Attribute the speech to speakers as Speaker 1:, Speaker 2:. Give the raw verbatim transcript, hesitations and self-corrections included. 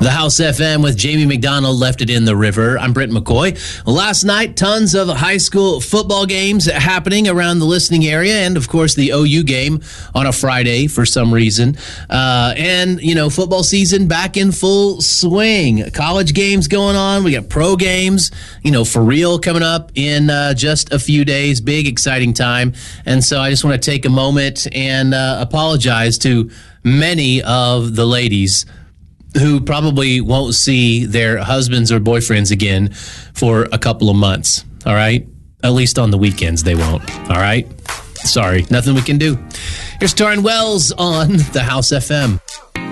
Speaker 1: The House F M with Jamie McDonald left it in the river. I'm Brent McCoy. Last night, tons of high school football games happening around the listening area, and of course the O U game on a Friday for some reason. Uh, and, you know, football season back in full swing. College games going on. We got pro games, you know, for real coming up in uh, just a few days. Big, exciting time. And so I just want to take a moment and uh, apologize to many of the ladies who probably won't see their husbands or boyfriends again for a couple of months, all right? At least on the weekends they won't, all right? Sorry, nothing we can do. Here's Taryn Wells on the House F M.